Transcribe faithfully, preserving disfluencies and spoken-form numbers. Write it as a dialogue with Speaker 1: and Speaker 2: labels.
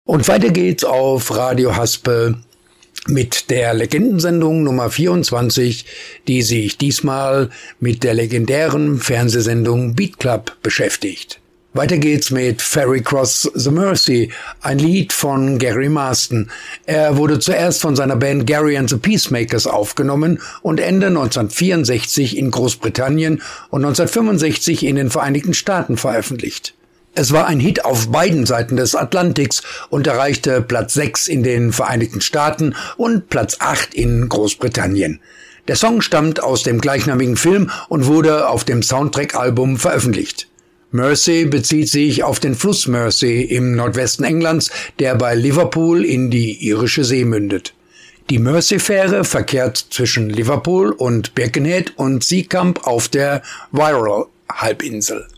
Speaker 1: Und weiter geht's auf Radio Haspel mit der Legendensendung Nummer vierundzwanzig, die sich diesmal mit der legendären Fernsehsendung Beat Club beschäftigt. Weiter geht's mit Ferry Cross the Mercy, ein Lied von Gary Marston. Er wurde zuerst von seiner Band Gary and the Peacemakers aufgenommen und Ende neunzehnhundertvierundsechzig in Großbritannien und neunzehnhundertfünfundsechzig in den Vereinigten Staaten veröffentlicht. Es war ein Hit auf beiden Seiten des Atlantiks und erreichte Platz sechs in den Vereinigten Staaten und Platz acht in Großbritannien. Der Song stammt aus dem gleichnamigen Film und wurde auf dem Soundtrack-Album veröffentlicht. Mersey bezieht sich auf den Fluss Mersey im Nordwesten Englands, der bei Liverpool in die Irische See mündet. Die Mersey-Fähre verkehrt zwischen Liverpool und Birkenhead und Seacamp auf der Wirral-Halbinsel.